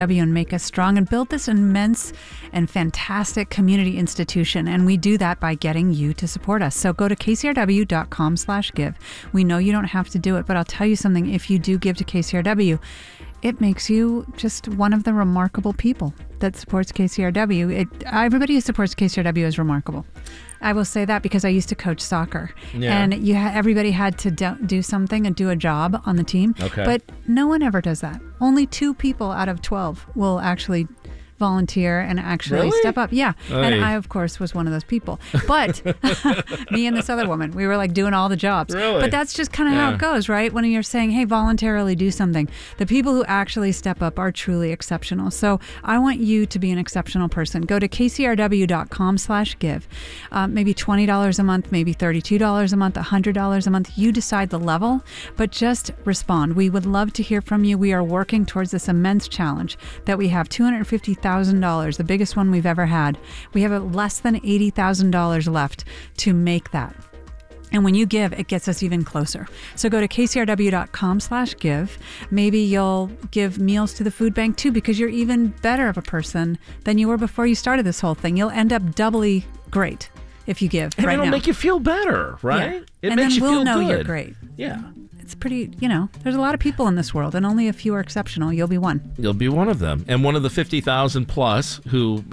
and make us strong and build this immense and fantastic community institution. And we do that by getting you to support us. So go to kcrw.com/give. We know you don't have to do it, but I'll tell you something. If you do give to KCRW, it makes you just one of the remarkable people that supports KCRW. Everybody who supports KCRW is remarkable. I will say that because I used to coach soccer, and everybody had to do something and do a job on the team. Okay. But no one ever does that. Only 2 people out of 12 will actually volunteer and actually step up. Yeah. Oy. And I, of course, was one of those people. But me and this other woman, we were like doing all the jobs. Really? But that's just kind of how it goes, right? When you're saying, hey, voluntarily do something, the people who actually step up are truly exceptional. So I want you to be an exceptional person. Go to kcrw.com/give. Maybe $20 a month, maybe $32 a month, $100 a month. You decide the level, but just respond. We would love to hear from you. We are working towards this immense challenge that we have, $250,000, the biggest one we've ever had. We have less than $80,000 left to make that. And when you give, it gets us even closer. So go to kcrw.com/give. Maybe you'll give meals to the food bank too, because you're even better of a person than you were before you started this whole thing. You'll end up doubly great if you give and right now. it'll make you feel better, right? Yeah. It and makes then you we'll feel know good. you're great. Yeah. It's pretty, there's a lot of people in this world, and only a few are exceptional. You'll be one. You'll be one of them, and one of the 50,000 plus who,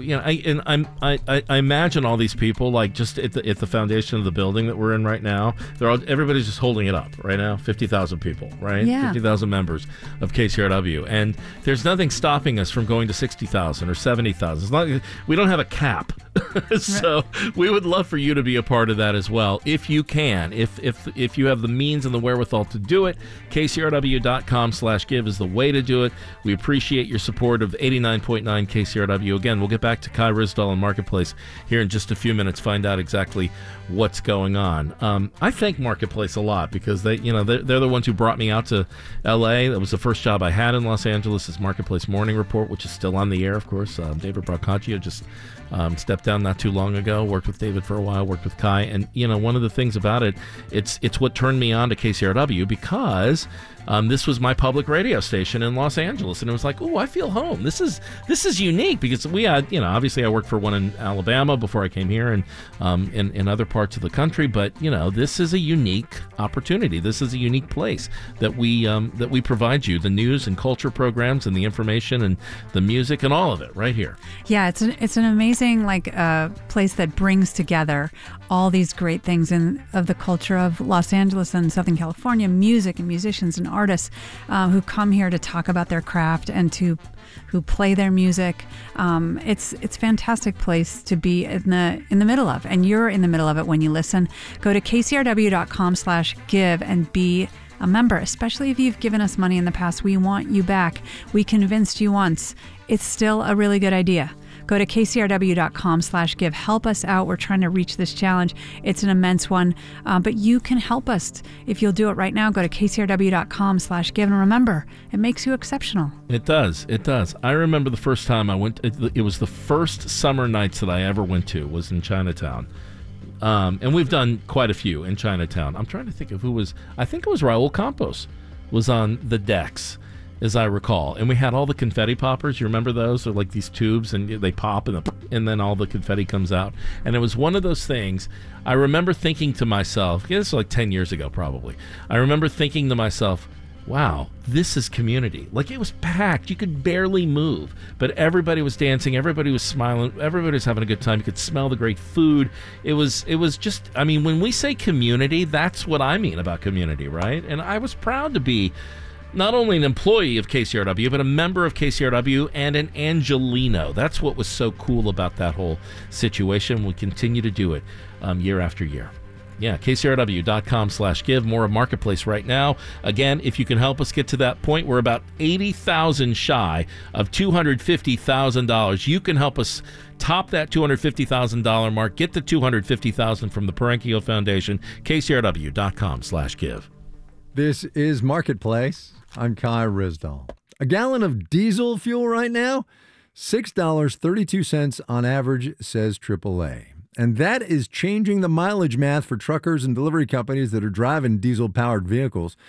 I imagine all these people like just at the foundation of the building that we're in right now. Everybody's just holding it up right now. 50,000 people, right? Yeah. 50,000 members of KCRW, and there's nothing stopping us from going to 60,000 or 70,000. We don't have a cap, so we would love for you to be a part of that as well, if you can. If you have the means and the wherewithal to do it, kcrw.com/give is the way to do it. We appreciate your support of 89.9 KCRW. Again, we'll get back to Kai Ryssdal and Marketplace here in just a few minutes, find out exactly what's going on. I thank Marketplace a lot because they're the ones who brought me out to LA. That was the first job I had in Los Angeles, is Marketplace Morning Report, which is still on the air, of course. David Brancaccio just stepped down not too long ago, worked with David for a while, worked with Kai, and one of the things about it, it's what turned me on to KCRW, because this was my public radio station in Los Angeles, and it was like, oh, I feel home. This is unique, because we had, obviously I worked for one in Alabama before I came here, and in other parts of the country, but this is a unique opportunity. This is a unique place that we provide you the news and culture programs and the information and the music and all of it right here. Yeah, it's an amazing place that brings together all these great things of the culture of Los Angeles and Southern California, music and musicians and artists who come here to talk about their craft and who play their music. It's a fantastic place to be in the middle of, and you're in the middle of it when you listen. Go to kcrw.com/give and be a member, especially if you've given us money in the past. We want you back. We convinced you once. It's still a really good idea. Go to kcrw.com/give. Help us out. We're trying to reach this challenge. It's an immense one, but you can help us if you'll do it right now. Go to kcrw.com/give, and remember, it makes you exceptional. It does. It does. I remember the first time I went. It was the first summer nights that I ever went to, was in Chinatown. And we've done quite a few in Chinatown. I'm trying to think of who was. I think it was Raul Campos was on the decks, as I recall. And we had all the confetti poppers. You remember those? They're like these tubes, and they pop, and then all the confetti comes out. And it was one of those things. I remember thinking to myself, this was like 10 years ago probably. I remember thinking to myself, wow, this is community. Like, it was packed. You could barely move. But everybody was dancing. Everybody was smiling. Everybody was having a good time. You could smell the great food. It was just, when we say community, that's what I mean about community, right? And I was proud to be not only an employee of KCRW, but a member of KCRW and an Angelino. That's what was so cool about that whole situation. We'll continue to do it year after year. Yeah, kcrw.com/give. More of Marketplace right now. Again, if you can help us get to that point, we're about 80,000 shy of $250,000. You can help us top that $250,000 mark. Get the $250,000 from the Parenkio Foundation. kcrw.com/give. This is Marketplace. I'm Kai Ryssdal. A gallon of diesel fuel right now, $6.32 on average, says AAA. And that is changing the mileage math for truckers and delivery companies that are driving diesel-powered vehicles.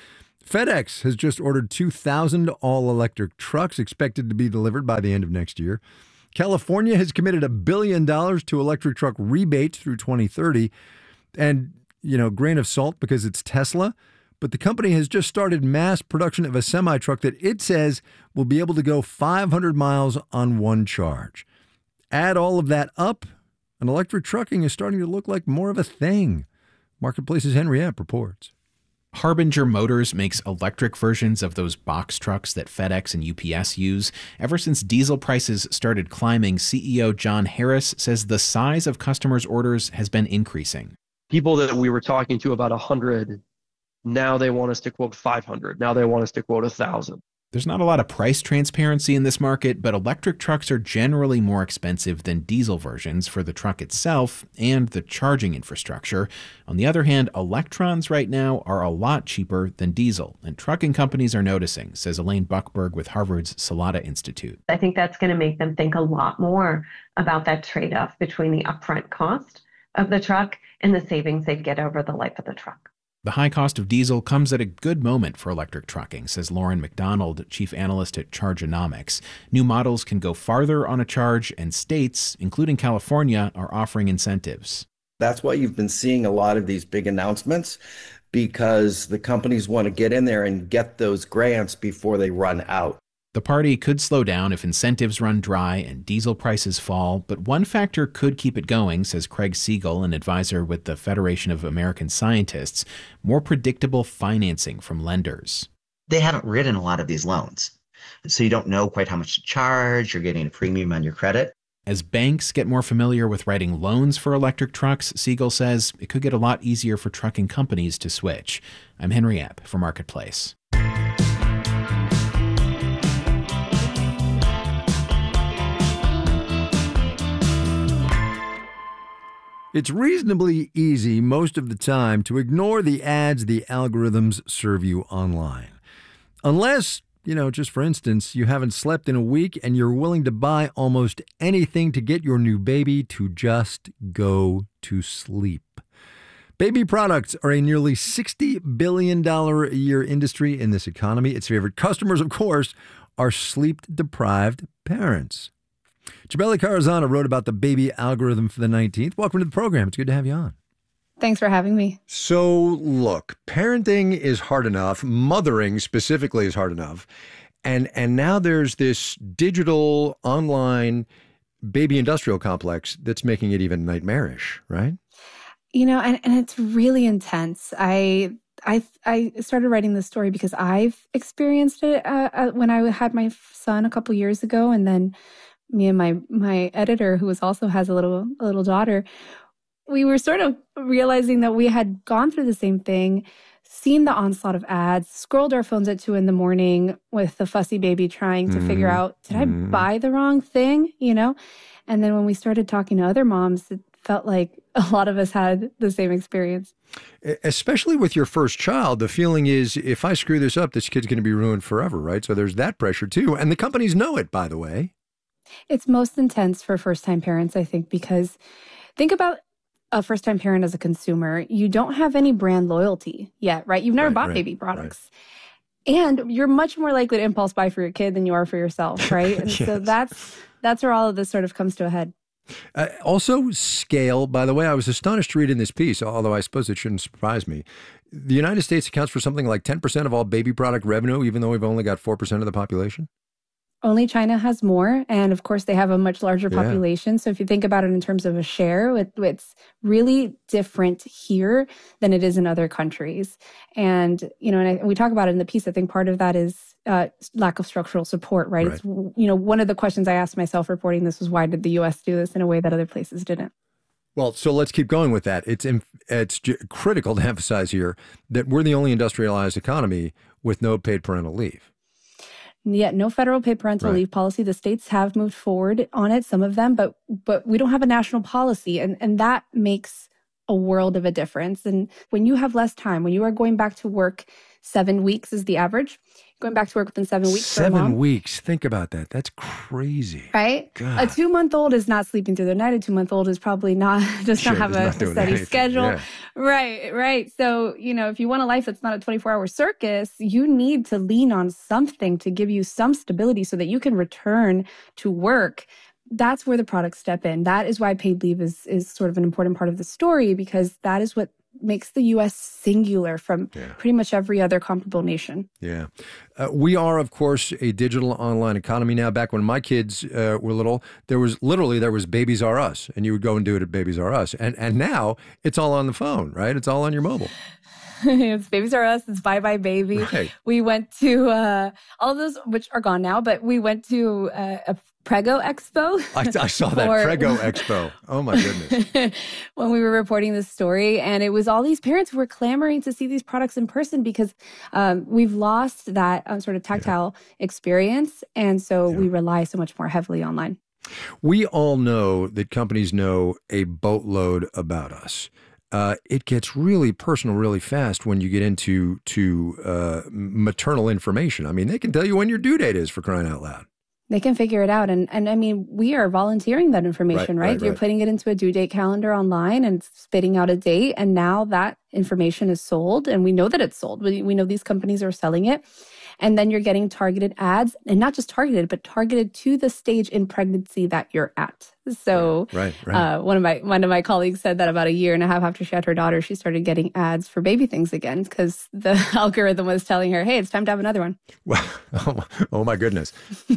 FedEx has just ordered 2,000 all-electric trucks expected to be delivered by the end of next year. California has committed $1 billion to electric truck rebates through 2030. And, grain of salt because it's Tesla. But the company has just started mass production of a semi-truck that it says will be able to go 500 miles on one charge. Add all of that up, and electric trucking is starting to look like more of a thing. Marketplace's Henry Epp reports. Harbinger Motors makes electric versions of those box trucks that FedEx and UPS use. Ever since diesel prices started climbing, CEO John Harris says the size of customers' orders has been increasing. People that we were talking to about 100, now they want us to quote 500. Now they want us to quote 1,000. There's not a lot of price transparency in this market, but electric trucks are generally more expensive than diesel versions for the truck itself and the charging infrastructure. On the other hand, electrons right now are a lot cheaper than diesel, and trucking companies are noticing, says Elaine Buckberg with Harvard's Salata Institute. I think that's going to make them think a lot more about that trade-off between the upfront cost of the truck and the savings they'd get over the life of the truck. The high cost of diesel comes at a good moment for electric trucking, says Lauren McDonald, chief analyst at Chargeonomics. New models can go farther on a charge, and states, including California, are offering incentives. That's why you've been seeing a lot of these big announcements, because the companies want to get in there and get those grants before they run out. The party could slow down if incentives run dry and diesel prices fall, but one factor could keep it going, says Craig Siegel, an advisor with the Federation of American Scientists: more predictable financing from lenders. They haven't written a lot of these loans, so you don't know quite how much to charge. You're getting a premium on your credit. As banks get more familiar with writing loans for electric trucks, Siegel says it could get a lot easier for trucking companies to switch. I'm Henry Epp for Marketplace. It's reasonably easy most of the time to ignore the ads the algorithms serve you online. Unless, just for instance, you haven't slept in a week and you're willing to buy almost anything to get your new baby to just go to sleep. Baby products are a nearly $60 billion a year industry in this economy. Its favorite customers, of course, are sleep-deprived parents. Chabeli Carazana wrote about the baby algorithm for the 19th. Welcome to the program. It's good to have you on. Thanks for having me. So, look, parenting is hard enough. Mothering specifically is hard enough. And now there's this digital online baby industrial complex that's making it even nightmarish, right? And it's really intense. I started writing this story because I've experienced it when I had my son a couple years ago, and then me and my editor, who also has a little daughter, we were sort of realizing that we had gone through the same thing, seen the onslaught of ads, scrolled our phones at 2 a.m. with the fussy baby trying to figure out, did I buy the wrong thing? And then when we started talking to other moms, it felt like a lot of us had the same experience. Especially with your first child, the feeling is, if I screw this up, this kid's going to be ruined forever, right? So there's that pressure too. And the companies know it, by the way. It's most intense for first-time parents, I think, because think about a first-time parent as a consumer. You don't have any brand loyalty yet, right? You've never bought baby products. Right. And you're much more likely to impulse buy for your kid than you are for yourself, right? And so that's where all of this sort of comes to a head. Also, scale, by the way. I was astonished to read in this piece, although I suppose it shouldn't surprise me. The United States accounts for something like 10% of all baby product revenue, even though we've only got 4% of the population. Only China has more, and of course they have a much larger population. So if you think about it in terms of a share, it's really different here than it is in other countries. And, and we talk about it in the piece. I think part of that is lack of structural support, right? It's, one of the questions I asked myself reporting this was, why did the U.S. do this in a way that other places didn't? Well, so let's keep going with that. It's critical to emphasize here that we're the only industrialized economy with no paid parental leave. Yet no federal paid parental leave policy. The states have moved forward on it, some of them, but we don't have a national policy. And that makes a world of a difference. And when you have less time, when you are going back to work, 7 weeks is the average, going back to work within 7 weeks. 7 weeks. Think about that. That's crazy. Right? God. A 2-month-old is not sleeping through the night. A 2-month-old is probably not, does not have a steady schedule. Yeah. Right. So, if you want a life that's not a 24-hour circus, you need to lean on something to give you some stability so that you can return to work. That's where the products step in. That is why paid leave is sort of an important part of the story, because that is what makes the U.S. singular from pretty much every other comparable nation. Yeah. We are, of course, a digital online economy now. Back when my kids were little, there was Babies R Us, and you would go and do it at Babies R Us. And now it's all on the phone, right? It's all on your mobile. It's Babies R Us. It's Bye Bye Baby. Right. We went to all of those, which are gone now, but we went to a Prego Expo. I saw that Prego Expo. Oh my goodness. When we were reporting this story, and it was all these parents who were clamoring to see these products in person because we've lost that sort of tactile experience. And so we rely so much more heavily online. We all know that companies know a boatload about us. It gets really personal really fast when you get into maternal information. I mean, they can tell you when your due date is, for crying out loud. They can figure it out. And I mean, we are volunteering that information, right? You're putting it into a due date calendar online and it's spitting out a date. And now that information is sold, and we know that it's sold. We know these companies are selling it. And then you're getting targeted ads, and not just targeted, but targeted to the stage in pregnancy that you're at. So right. One of my colleagues said that about a year and a half after she had her daughter, she started getting ads for baby things again because the algorithm was telling her, hey, it's time to have another one. Well, oh my goodness.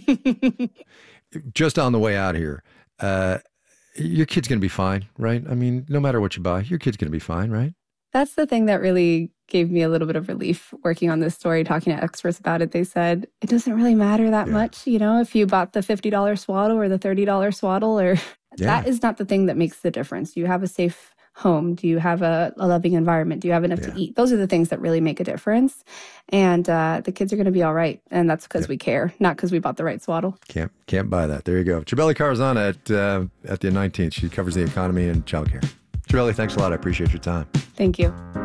Just on the way out here, your kid's going to be fine, right? I mean, no matter what you buy, your kid's going to be fine, right? That's the thing that really gave me a little bit of relief working on this story, talking to experts about it. They said, it doesn't really matter that much, if you bought the $50 swaddle or the $30 swaddle, or that is not the thing that makes the difference. Do you have a safe home? Do you have a loving environment? Do you have enough to eat? Those are the things that really make a difference. And the kids are going to be all right. And that's because we care, not because we bought the right swaddle. Can't buy that. There you go. Cibele Carzana at the 19th. She covers the economy and childcare. Cibele, thanks a lot. I appreciate your time. Thank you.